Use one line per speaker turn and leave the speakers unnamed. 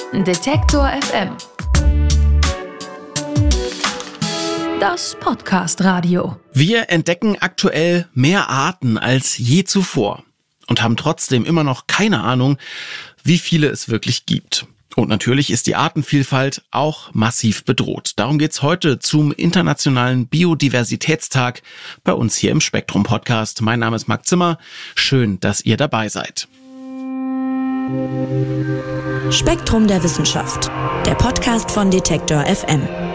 Detektor FM. Das Podcast-Radio.
Wir entdecken aktuell mehr Arten als je zuvor und haben trotzdem immer noch keine Ahnung, wie viele es wirklich gibt. Und natürlich ist die Artenvielfalt auch massiv bedroht. Darum geht's heute zum Internationalen Biodiversitätstag bei uns hier im Spektrum-Podcast. Mein Name ist Marc Zimmer. Schön, dass ihr dabei seid.
Spektrum der Wissenschaft, der Podcast von Detektor FM.